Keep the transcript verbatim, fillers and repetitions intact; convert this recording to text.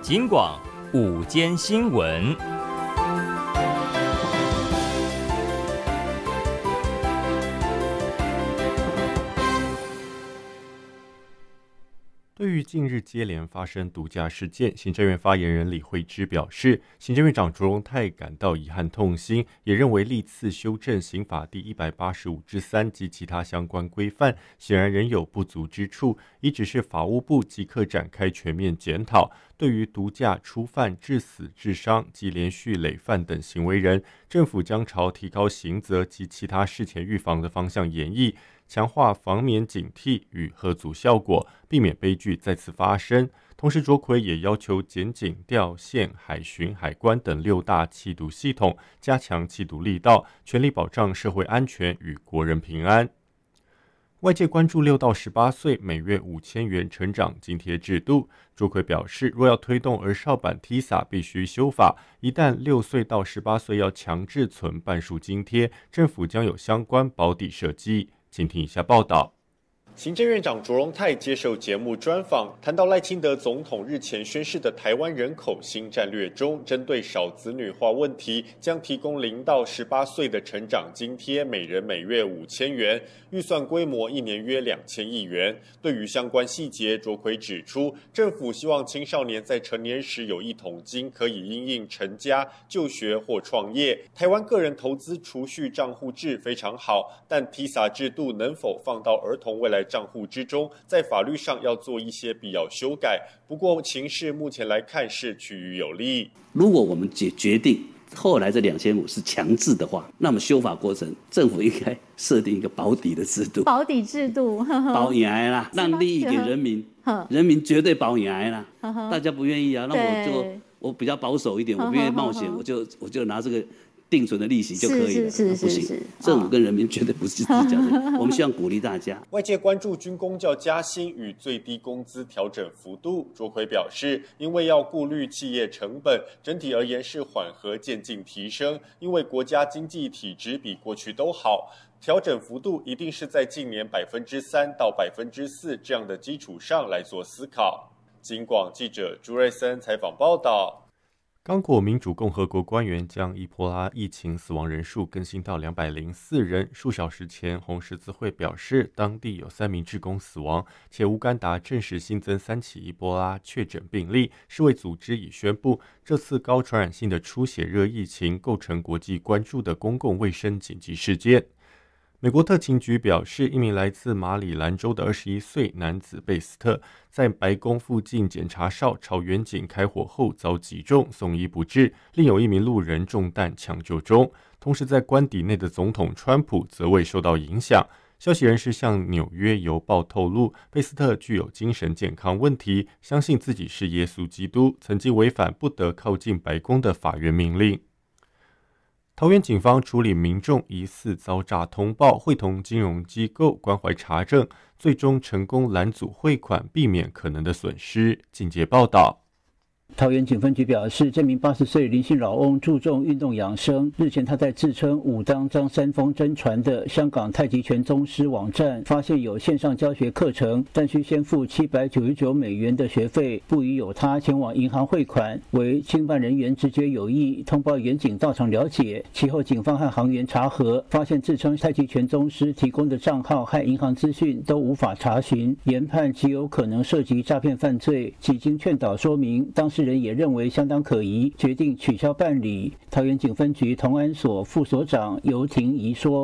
警广午间新闻。 对于近日接连发生毒驾事件，行政院发言人李惠芝表示，行政院长卓荣泰感到遗憾痛心，也认为历次修正刑法第一百八十五之三及其他相关规范，显然仍有不足之处，已指示法务部即刻展开全面检讨。对于毒驾、初犯、致死、致伤及连续累犯等行为人，政府将朝提高刑责及其他事前预防的方向研议，强化防免警惕与吓阻效果，避免悲剧再次发生。同时，卓奎也要求检警、调线、海巡、海关等六大缉毒系统加强缉毒力道，全力保障社会安全与国人平安。外界关注六到十八岁每月五千元成长津贴制度，卓奎表示，若要推动儿少版 T I S A 必须修法，一旦六岁到十八岁要强制存半数津贴，政府将有相关保底设计。请听以下报道。 行政院长卓荣泰接受节目专访，谈到赖清德总统日前宣示的台湾人口新战略中，针对少子女化问题，将提供零到十八岁的成长津贴，每人每月五千元，预算规模一年约两千亿元。对于相关细节，卓奎指出，政府希望青少年在成年时有一桶金，可以因应成家、就学或创业。台湾个人投资储蓄账户制非常好，但 T I S A 制度能否放到儿童未来账户之中，在法律上要做一些必要修改。不过情势目前来看是趋于有利。 如果我们决决定后来这两千五是强制的话，那么修法过程政府应该设定一个保底的制度， 保底制度保赢啦，让利益给人民，人民绝对保赢啦。大家不愿意啊，那我就我比较保守一点，我不愿意冒险，我就我就拿这个定存的利息就可以了， 是是是是是， 政府跟人民绝对不是这样的。我们希望鼓励大家。 外界关注军公教加薪与最低工资调整幅度，卓奎表示，因为要顾虑企业成本，整体而言是缓和渐进提升，因为国家经济体质比过去都好。调整幅度一定是在近年百分之三到百分之四这样的基础上来做思考。警广记者朱瑞森采访报道。 刚果民主共和国官员将伊波拉疫情死亡人数更新到两百零四人。数小时前，红十字会表示，当地有三名志工死亡，且乌干达证实新增三起伊波拉确诊病例。世卫组织已宣布，这次高传染性的出血热疫情构成国际关注的公共卫生紧急事件。美国特勤局表示，一名来自马里兰州的二十一岁男子贝斯特在白宫附近检查哨朝远警开火后遭击中，送医不治，另有一名路人中弹抢救中。同时在官邸内的总统川普则未受到影响。消息人士向纽约邮报透露，贝斯特具有精神健康问题，相信自己是耶稣基督，曾经违反不得靠近白宫的法院命令。桃园警方处理民众疑似遭诈通报，会同金融机构关怀查证，最终成功拦阻汇款，避免可能的损失。进阶报道。 桃园警分局表示，这名八十岁林姓老翁注重运动养生。日前，他在自称武当张三丰真传的香港太极拳宗师网站发现有线上教学课程，但需先付七百九十九美元的学费，不疑有他，前往银行汇款，为侵犯人员直觉有意，通报远警到场了解。其后，警方和行员查核，发现自称太极拳宗师提供的账号和银行资讯都无法查询，研判极有可能涉及诈骗犯罪。几经劝导说明，当事人也认为相当可疑，决定取消办理。桃园警分局同安所副所长尤婷怡说。